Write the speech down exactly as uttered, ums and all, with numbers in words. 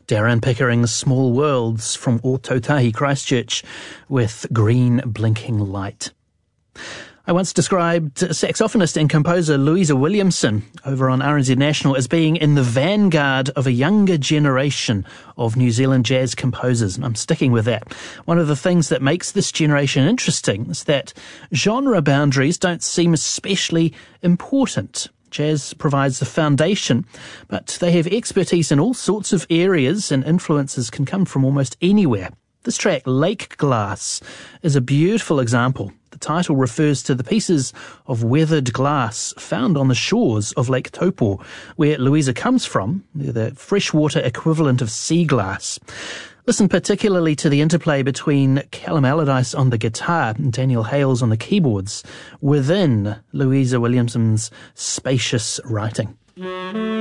Darren Pickering's Small Worlds from Ōtautahi Christchurch with Green Blinking Light. I once described saxophonist and composer Louisa Williamson over on R N Z National as being in the vanguard of a younger generation of New Zealand jazz composers, and I'm sticking with that. One of the things that makes this generation interesting is that genre boundaries don't seem especially important. Jazz provides the foundation, but they have expertise in all sorts of areas, and influences can come from almost anywhere. This track, Lake Glass, is a beautiful example. The title refers to the pieces of weathered glass found on the shores of Lake Taupo, where Louisa comes from. They're the freshwater equivalent of sea glass. Listen particularly to the interplay between Callum Allardyce on the guitar and Daniel Hales on the keyboards within Louisa Williamson's spacious writing.